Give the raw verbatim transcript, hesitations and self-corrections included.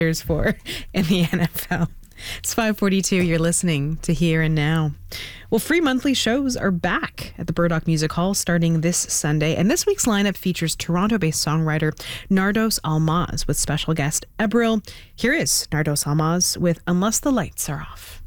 years for in the N F L. It's five forty-two. You're listening to Here and Now. Well, free monthly shows are back at the Burdock Music Hall starting this Sunday. And this week's lineup features Toronto-based songwriter Nardos Almaz with special guest Ebril. Here is Nardos Almaz with Unless the Lights Are Off.